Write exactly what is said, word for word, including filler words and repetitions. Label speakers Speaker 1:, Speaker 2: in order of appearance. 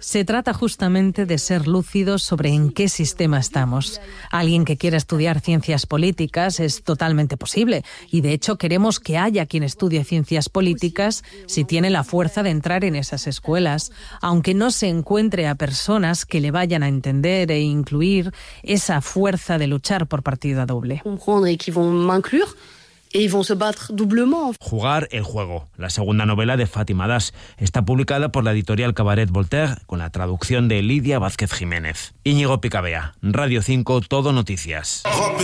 Speaker 1: Se trata justamente de ser lúcidos sobre en qué sistema estamos. Alguien que quiera estudiar ciencias políticas es totalmente posible y de hecho queremos que haya quien estudie ciencias políticas si tiene la fuerza de entrar en esas escuelas, aunque no se encuentre a personas que le vayan a entender e incluir esa fuerza de luchar por partida doble.
Speaker 2: Y van a battre doublement.
Speaker 3: Jugar el juego, la segunda novela de Fátima Das, está publicada por la editorial Cabaret Voltaire con la traducción de Lidia Vázquez Jiménez. Íñigo Picabea, Radio cinco, Todo Noticias.